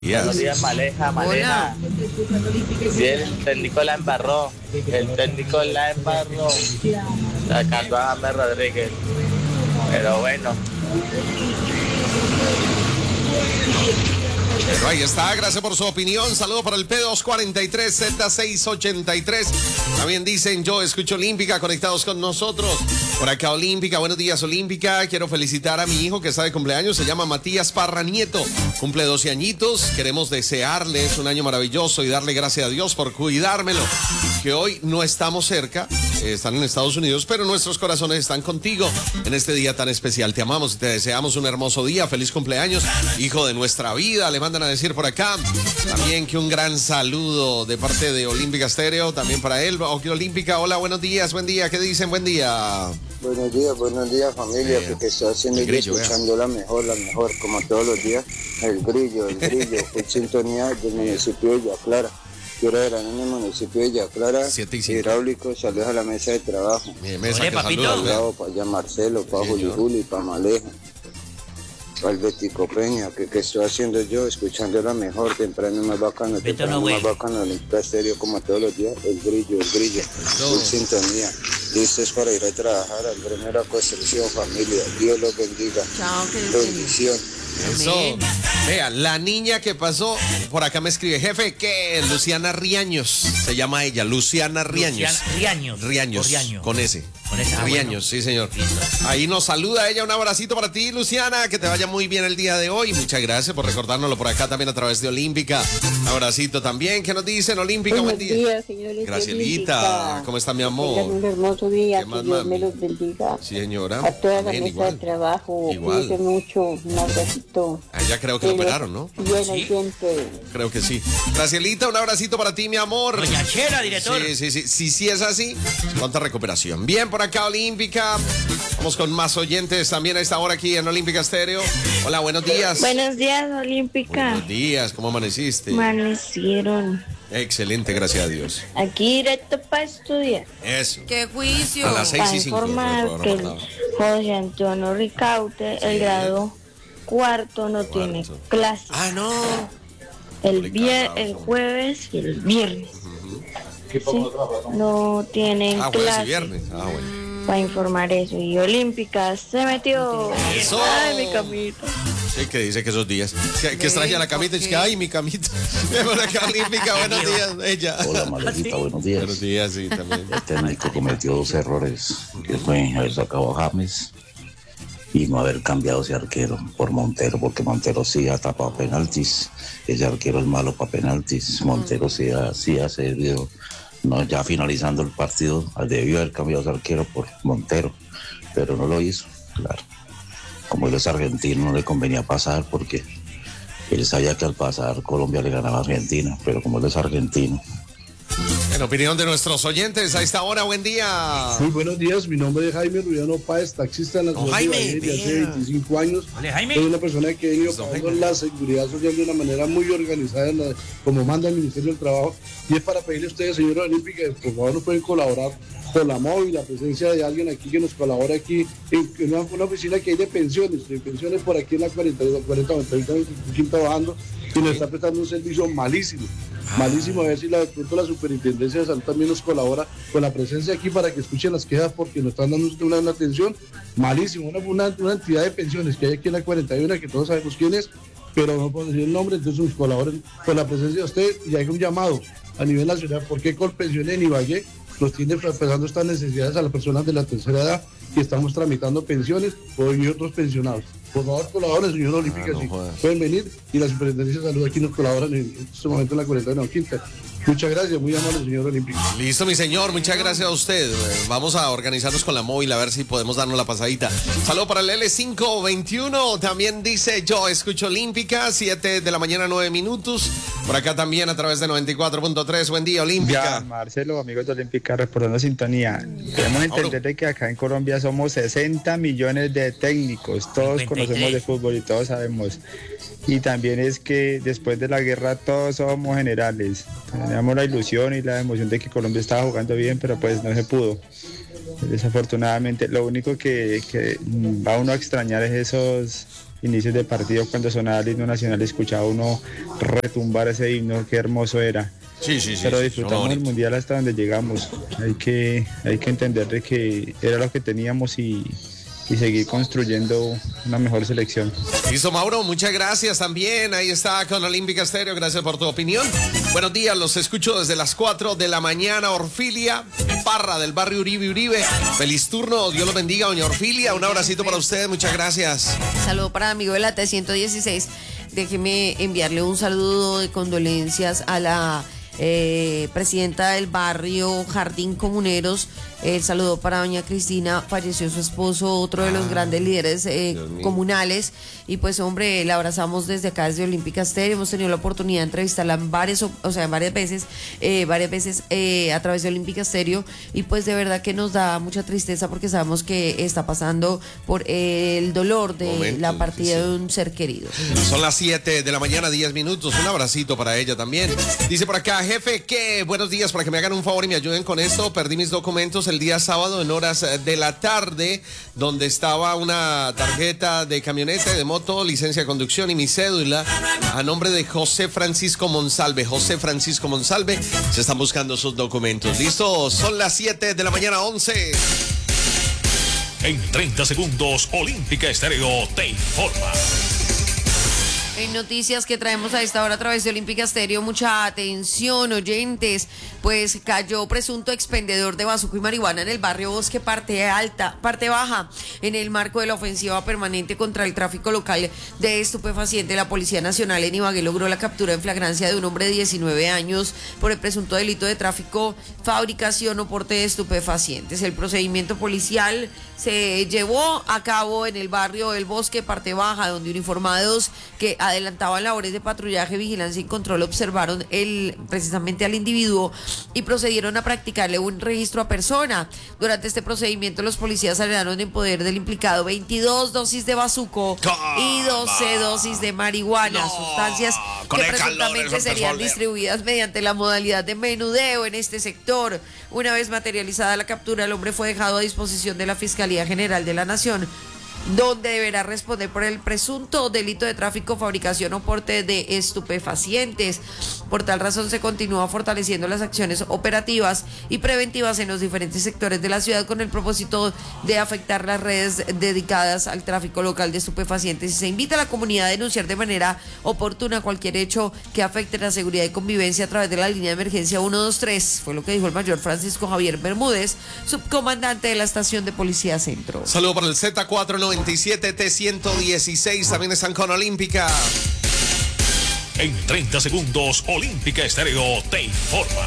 Buenos días, Maleja. Hola. Sí, el técnico la embarró. Sacando a James Rodríguez. Pero bueno. Pero ahí está, gracias por su opinión. Saludo para el P243Z683. También dicen, yo escucho Olímpica, conectados con nosotros. Por acá Olímpica, buenos días Olímpica. Quiero felicitar a mi hijo que está de cumpleaños, se llama Matías Parra Nieto. Cumple 12 añitos. Queremos desearles un año maravilloso y darle gracias a Dios por cuidármelo. Que hoy no estamos cerca, están en Estados Unidos, pero nuestros corazones están contigo en este día tan especial. Te amamos y te deseamos un hermoso día. Feliz cumpleaños, hijo de nuestra vida. Le mandan a decir por acá también que un gran saludo de parte de Olímpica Estéreo, también para él. Olímpica, hola, buenos días, buen día. ¿Qué dicen? Buen día. Buenos días familia, porque estoy haciendo yo escuchando la mejor, como todos los días. El grillo, fue sintonía del municipio de Villa Clara. Quiero ver en el municipio de Villa Clara, hidráulico, saludos a la mesa de trabajo. Mesa, papito. Para allá Marcelo, para Juli, para Maleja. Al Betico Peña, que estoy haciendo yo, escuchando la mejor, temprano más bacano, más bacano, el estéreo como todos los días, el grillo, full sintonía. Listos para ir a trabajar al Primera Construcción, familia. Dios los bendiga. Chao, que bendición. Eso. Vea, la niña que pasó, por acá me escribe, jefe, que Luciana Riaños, se llama ella, Luciana Riaños. Riaños, con ese. Riaños, sí señor. Ahí nos saluda ella, un abracito para ti, Luciana, que te vaya muy bien el día de hoy. Muchas gracias por recordárnoslo por acá también a través de Olímpica. Un abracito también, ¿qué nos dicen, Olímpica? Buen día, señores. Gracielita, ¿cómo está mi amor? Un hermoso día, que Dios me los bendiga. Sí, señora. A toda la mesa de trabajo, cuídense mucho, un abracito. Ya creo que lo operaron, ¿no? ¿Sí? Creo que sí. Gracielita, un abracito para ti, mi amor. Doña Chela, director. Sí, es así. Pronta recuperación. Bien, por acá, Olímpica. Vamos con más oyentes también a esta hora aquí en Olímpica Estéreo. Hola, buenos días. Buenos días, Olímpica. Buenos días, ¿cómo amaneciste? Amanecieron. Excelente, gracias a Dios. Aquí directo para estudiar. Eso. ¡Qué juicio! A las 6:05. Informar que el José Antonio Ricaute, el grado cuarto, no tiene clase. Ah, no. El jueves y el viernes. Sí, no tienen clase. Jueves y viernes. Bueno. Para informar eso. Y Olímpica se metió. Eso. Ay, mi camita. Sí, que dice que esos días. Que extraña la camita. Es que, ay, mi camita. Por acá, Olímpica, buenos días, ella. Hola, Malejita, buenos días. Buenos días, sí, también. El técnico cometió 2 errores, que fue haber sacado a James y no haber cambiado ese arquero por Montero, porque Montero sí ha tapado penaltis. Ese arquero es malo para penaltis. Montero sí ha servido. No, ya finalizando el partido, debió haber cambiado ese arquero por Montero, pero no lo hizo, claro. Como él es argentino, no le convenía pasar porque él sabía que al pasar Colombia le ganaba a Argentina, pero como él es argentino. En opinión de nuestros oyentes, a esta hora, buen día. Muy buenos días, mi nombre es Jaime Rubiano Páez, taxista en la ciudad de Ibagué desde hace 25 años. Hola, Jaime. Soy una persona que ha venido pagando la seguridad social de una manera muy organizada, como manda el Ministerio del Trabajo, y es para pedirle a ustedes, señora Olímpica, que por favor nos pueden colaborar con la móvil, la presencia de alguien aquí que nos colabore aquí en una oficina que hay de pensiones por aquí en la 40 bajando, y nos está prestando un servicio malísimo, a ver si de pronto la Superintendencia de Salud también nos colabora con la presencia aquí para que escuchen las quejas, porque nos están dando una atención malísima, una entidad de pensiones que hay aquí en la 41, que todos sabemos quién es, pero no puedo decir el nombre, entonces nos colaboren con la presencia de usted y hay un llamado a nivel nacional, porque Colpensiones en Ibagué nos tiene empezando estas necesidades a las personas de la tercera edad que estamos tramitando pensiones y otros pensionados. Por favor, colaboren, señor Olímpica, si pueden venir, y la Superintendencia de Salud aquí nos colaboran en este momento en la 41 quinta. Muchas gracias, muy amable, señor Olímpico. Listo, mi señor, muchas gracias a usted. Vamos a organizarnos con la móvil a ver si podemos darnos la pasadita. Saludo para el L521, también dice yo escucho Olímpica, 7 de la mañana, 9 minutos. Por acá también a través de 94.3, buen día, Olímpica. Ya, Marcelo, amigos de Olímpica, reportando sintonía. Debemos entender que acá en Colombia somos 60 millones de técnicos, todos conocemos de fútbol y todos sabemos. Y también es que después de la guerra todos somos generales. Teníamos la ilusión y la emoción de que Colombia estaba jugando bien, pero pues no se pudo. Desafortunadamente, lo único que va uno a extrañar es inicios de partido, cuando sonaba el himno nacional, escuchaba uno retumbar ese himno, qué hermoso era. Sí. Pero disfrutamos el mundial hasta donde llegamos. Hay que entender de que era lo que teníamos y seguir construyendo una mejor selección. Listo, Mauro, muchas gracias también. Ahí está con Olímpica Estéreo, gracias por tu opinión. Buenos días, los escucho desde las 4 de la mañana. Orfilia Parra, del barrio Uribe. Feliz turno, Dios los bendiga, doña Orfilia. Un abracito para ustedes, muchas gracias. Saludo para amigo de la T116. Déjeme enviarle un saludo de condolencias a la presidenta del barrio Jardín Comuneros. El saludo para doña Cristina, falleció su esposo, otro de los grandes líderes comunales, y pues hombre, la abrazamos desde acá, desde Olímpica Estéreo. Hemos tenido la oportunidad de entrevistarla varias veces a través de Olímpica Estéreo, y pues de verdad que nos da mucha tristeza porque sabemos que está pasando por el dolor de la partida de un ser querido. Son las 7 de la mañana, 10 minutos, un abracito para ella también. Dice por acá, jefe, que buenos días, para que me hagan un favor y me ayuden con esto. Perdí mis documentos el día sábado en horas de la tarde, donde estaba una tarjeta de camioneta, de moto, licencia de conducción y mi cédula a nombre de José Francisco Monsalve. José Francisco Monsalve, se están buscando sus documentos. Listo, son las 7 de la mañana, 11. En 30 segundos, Olímpica Estéreo te informa. En noticias que traemos a esta hora a través de Olímpica Estéreo, mucha atención, oyentes, pues cayó presunto expendedor de bazuco y marihuana en el barrio Bosque, parte baja, en el marco de la ofensiva permanente contra el tráfico local de estupefaciente. La Policía Nacional en Ibagué logró la captura en flagrancia de un hombre de 19 años por el presunto delito de tráfico, fabricación o porte de estupefacientes. El procedimiento policial se llevó a cabo en el barrio El Bosque, parte baja, donde uniformados que adelantaban labores de patrullaje, vigilancia y control observaron precisamente al individuo y procedieron a practicarle un registro a persona. Durante este procedimiento, los policías hallaron en poder del implicado 22 dosis de bazuco y 12 dosis de marihuana, sustancias que presuntamente serían distribuidas mediante la modalidad de menudeo en este sector. Una vez materializada la captura, el hombre fue dejado a disposición de la Fiscalía General de la Nación, donde deberá responder por el presunto delito de tráfico, fabricación o porte de estupefacientes. Por tal razón se continúa fortaleciendo las acciones operativas y preventivas en los diferentes sectores de la ciudad con el propósito de afectar las redes dedicadas al tráfico local de estupefacientes, y se invita a la comunidad a denunciar de manera oportuna cualquier hecho que afecte la seguridad y convivencia a través de la línea de emergencia 123. Fue lo que dijo el mayor Francisco Javier Bermúdez, subcomandante de la estación de Policía Centro. Saludo para el Z497 T116, también están con Olímpica. En 30 segundos, Olímpica Estéreo te informa.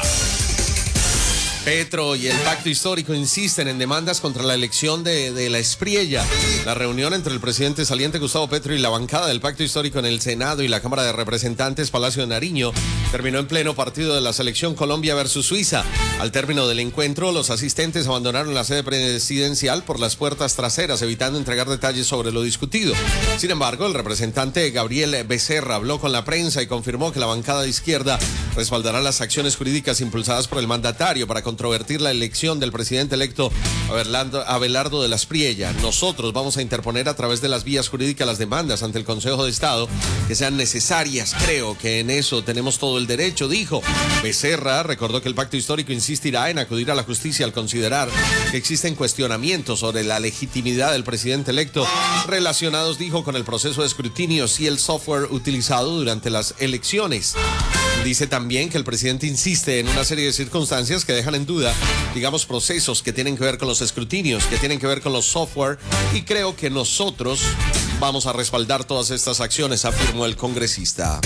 Petro y el Pacto Histórico insisten en demandas contra la elección de la Espriella. La reunión entre el presidente saliente Gustavo Petro y la bancada del Pacto Histórico en el Senado y la Cámara de Representantes Palacio de Nariño terminó en pleno partido de la selección Colombia versus Suiza. Al término del encuentro, los asistentes abandonaron la sede presidencial por las puertas traseras, evitando entregar detalles sobre lo discutido. Sin embargo, el representante Gabriel Becerra habló con la prensa y confirmó que la bancada de izquierda respaldará las acciones jurídicas impulsadas por el mandatario para controvertir la elección del presidente electo Abelardo de la Espriella. Nosotros vamos a interponer a través de las vías jurídicas las demandas ante el Consejo de Estado que sean necesarias. Creo que en eso tenemos todo el derecho, dijo. Becerra recordó que el Pacto Histórico insistirá en acudir a la justicia al considerar que existen cuestionamientos sobre la legitimidad del presidente electo relacionados, dijo, con el proceso de escrutinio y el software utilizado durante las elecciones. Dice también que el presidente insiste en una serie de circunstancias que dejan en duda, digamos, procesos que tienen que ver con los escrutinios, que tienen que ver con los software, y creo que nosotros vamos a respaldar todas estas acciones, afirmó el congresista.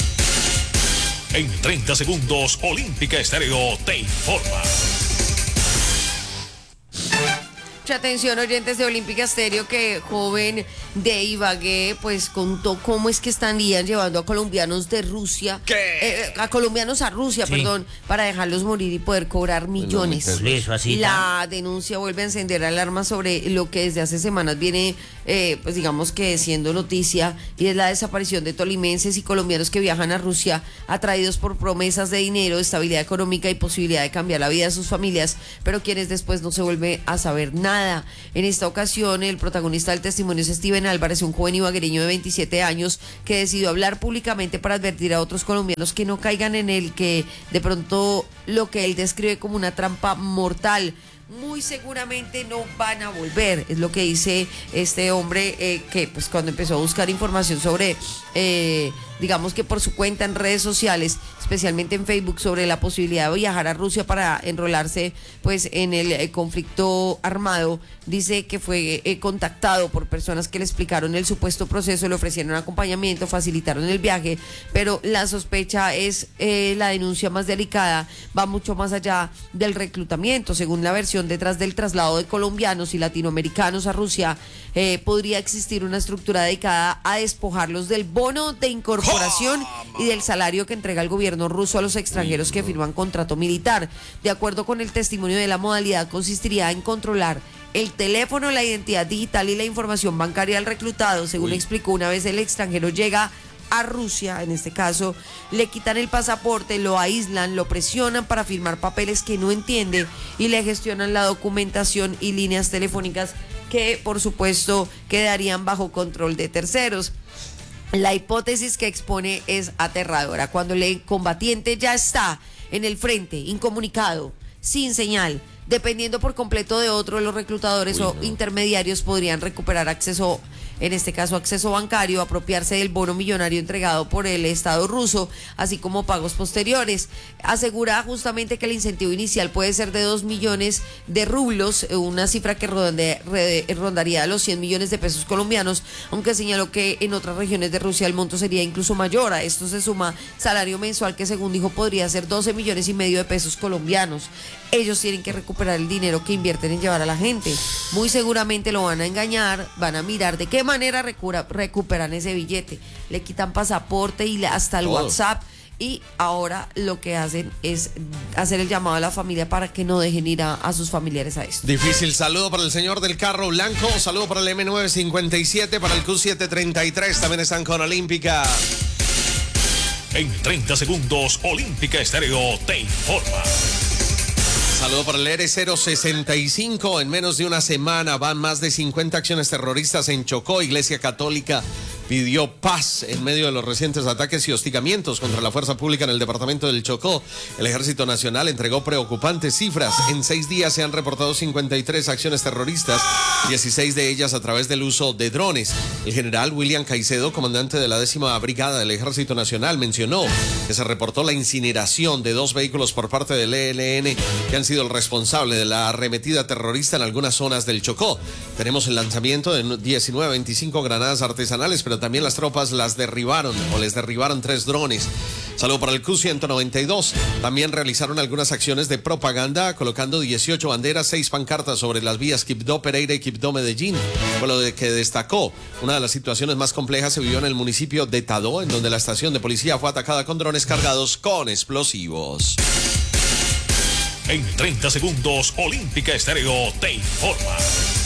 En 30 segundos, Olímpica Estéreo te informa. Mucha atención, oyentes de Olímpica Estéreo, que joven de Ibagué pues contó cómo es que estarían llevando a colombianos de Rusia, a colombianos a Rusia, perdón, para dejarlos morir y poder cobrar millones. La denuncia vuelve a encender alarmas sobre lo que desde hace semanas viene, pues digamos que siendo noticia, y es la desaparición de tolimenses y colombianos que viajan a Rusia atraídos por promesas de dinero, estabilidad económica y posibilidad de cambiar la vida de sus familias, pero quienes después no se vuelve a saber nada nada. En esta ocasión, el protagonista del testimonio es Steven Álvarez, un joven ibaguereño de 27 años que decidió hablar públicamente para advertir a otros colombianos que no caigan en el que de pronto lo que él describe como una trampa mortal. Muy seguramente no van a volver, es lo que dice este hombre que pues cuando empezó a buscar información sobre, digamos que por su cuenta en redes sociales, especialmente en Facebook, sobre la posibilidad de viajar a Rusia para enrolarse pues en el conflicto armado, dice que fue contactado por personas que le explicaron el supuesto proceso, le ofrecieron acompañamiento, facilitaron el viaje, pero la sospecha es la denuncia más delicada, va mucho más allá del reclutamiento. Según la versión detrás del traslado de colombianos y latinoamericanos a Rusia, podría existir una estructura dedicada a despojarlos del bono de incorporación y del salario que entrega el gobierno ruso a los extranjeros que firman contrato militar. De acuerdo con el testimonio, de la modalidad consistiría en controlar el teléfono, la identidad digital y la información bancaria del reclutado. Según explicó, una vez el extranjero llega a Rusia, en este caso, le quitan el pasaporte, lo aíslan, lo presionan para firmar papeles que no entiende y le gestionan la documentación y líneas telefónicas que, por supuesto, quedarían bajo control de terceros. La hipótesis que expone es aterradora. Cuando el combatiente ya está en el frente, incomunicado, sin señal, dependiendo por completo de otro, los reclutadores intermediarios podrían recuperar acceso, en este caso acceso bancario, apropiarse del bono millonario entregado por el Estado ruso, así como pagos posteriores. Asegura justamente que el incentivo inicial puede ser de 2 millones de rublos, una cifra que rondaría los 100 millones de pesos colombianos, aunque señaló que en otras regiones de Rusia el monto sería incluso mayor. A esto se suma salario mensual que, según dijo, podría ser 12 millones y medio de pesos colombianos. Ellos tienen que recuperar el dinero que invierten en llevar a la gente. Muy seguramente lo van a engañar, van a mirar de qué manera recuperan ese billete. Le quitan pasaporte y hasta el WhatsApp. Y ahora lo que hacen es hacer el llamado a la familia para que no dejen ir a sus familiares a esto. Difícil. Saludo para el señor del carro blanco. Saludo para el M957, para el Q733. También están con Olímpica. En 30 segundos, Olímpica Estéreo te informa. Saludo para el R065. En menos de una semana van más de 50 acciones terroristas en Chocó. Iglesia Católica pidió paz en medio de los recientes ataques y hostigamientos contra la fuerza pública en el departamento del Chocó. El Ejército Nacional entregó preocupantes cifras. En 6 días se han reportado 53 acciones terroristas, 16 de ellas a través del uso de drones. El general William Caicedo, comandante de la 10ª Brigada del Ejército Nacional, mencionó que se reportó la incineración de 2 vehículos por parte del ELN, que han sido el responsable de la arremetida terrorista en algunas zonas del Chocó. Tenemos el lanzamiento de 19-25 granadas artesanales, pero también las tropas les derribaron 3 drones. Saludo para el Q192. También realizaron algunas acciones de propaganda, colocando 18 banderas, 6 pancartas sobre las vías Quibdó Pereira y Quibdó Medellín. Fue lo que destacó. Una de las situaciones más complejas se vivió en el municipio de Tadó, en donde la estación de policía fue atacada con drones cargados con explosivos. En 30 segundos, Olímpica Estéreo te informa.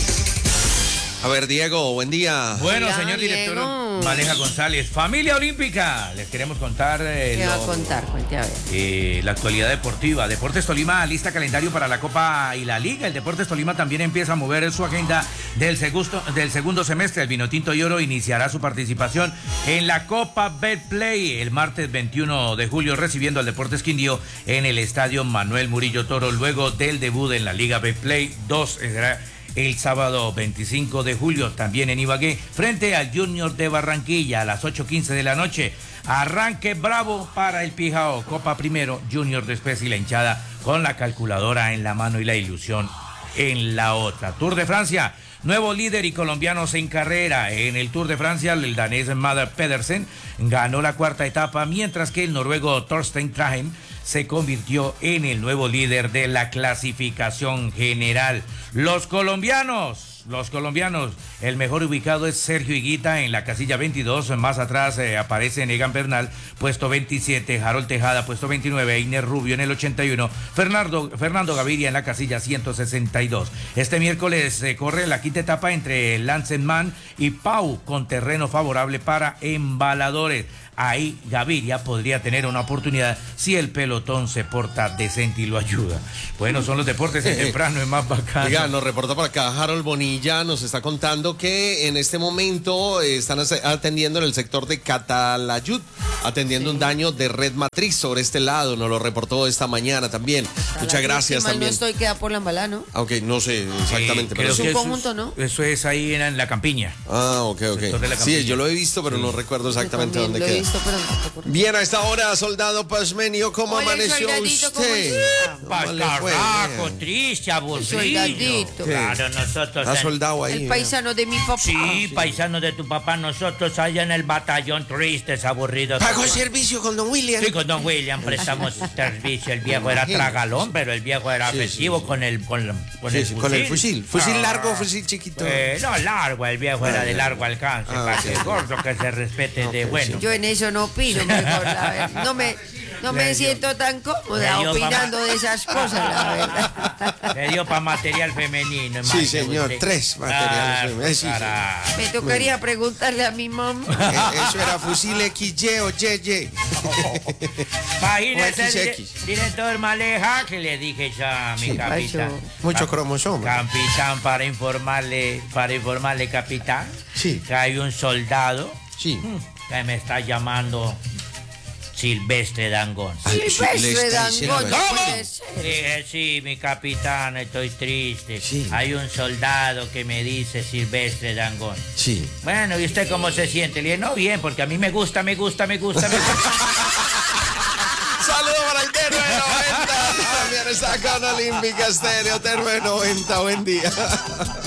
A ver, Diego, buen día. Bueno, Hola, señor director Diego. Maleja González, familia olímpica, les queremos contar ¿Qué va a contar? Cuente a ver. la actualidad deportiva. Deportes Tolima lista calendario para la Copa y la Liga. El Deportes Tolima también empieza a mover su agenda del segundo semestre. El Vinotinto y Oro iniciará su participación en la Copa Betplay el martes 21 de julio, recibiendo al Deportes Quindío en el Estadio Manuel Murillo Toro, luego del debut en la Liga Betplay 2. Será el sábado 25 de julio, también en Ibagué, frente al Junior de Barranquilla a las 8:15 de la noche. Arranque bravo para el Pijao. Copa primero, Junior después, y la hinchada con la calculadora en la mano y la ilusión en la otra. Tour de Francia, nuevo líder y colombianos en carrera. En el Tour de Francia, el danés Mad Pedersen ganó la 4ª etapa, mientras que el noruego Thorstein Trahem se convirtió en el nuevo líder de la clasificación general. Los colombianos, el mejor ubicado es Sergio Higuita en la casilla 22, más atrás aparece Egan Bernal, puesto 27, Harold Tejada, puesto 29, Einer Rubio en el 81, Fernando Gaviria en la casilla 162. Este miércoles se corre la 5ª etapa entre Lanceman y Pau, con terreno favorable para embaladores. ahí Gaviria podría tener una oportunidad si el pelotón se porta decente y lo ayuda. Bueno, son los deportes en temprano, es más bacano. Oiga, nos reporta por acá Harold Bonilla, nos está contando que en este momento están atendiendo en el sector de Catalayud, atendiendo un daño de red matriz sobre este lado, nos lo reportó esta mañana también. Muchas gracias también. No estoy, queda por la Embala, ¿no? Aunque no sé exactamente, pero es un conjunto, ¿no? Eso es ahí en la campiña. Ah, ok. Sí, yo lo he visto, pero no recuerdo exactamente dónde queda. Bien, a esta hora, soldado Pasmenio, ¿cómo amaneció usted? Pascarraco, triste, aburrido. Claro, nosotros... ¿Está soldado ahí? El paisano de mi papá. Sí, paisano de tu papá, nosotros allá en el batallón tristes, aburridos. ¿Pagó servicio con don William? Sí, con don William prestamos servicio. El viejo era tragalón, pero el viejo era afectivo con el fusil. ¿Fusil largo o fusil chiquito? No, largo, el viejo era de largo alcance. Para que el gordo que se respete de bueno. Yo en eso no opino, mejor, la verdad. No me siento tan cómoda opinando de esas cosas, la verdad. Le dio para material femenino. Sí, señor, 3 materiales femeninos. Me tocaría preguntarle a mi mamá. Eso era fusil XY o YY. Imagínese, director Maleja, que le dije ya a mi capitán. Mucho cromosoma. Capitán, para informarle, capitán, que hay un soldado que me está llamando Silvestre Dangón. Silvestre Dangón. ¿Cómo? Dije, sí, mi capitán, estoy triste. Sí. Hay un soldado que me dice Silvestre Dangón. Sí. Bueno, ¿y usted cómo se siente? Le dije, no, bien, porque a mí me gusta. Saludos para el Termo de 90. También está con Olímpica Estéreo, Termo de 90. Buen día.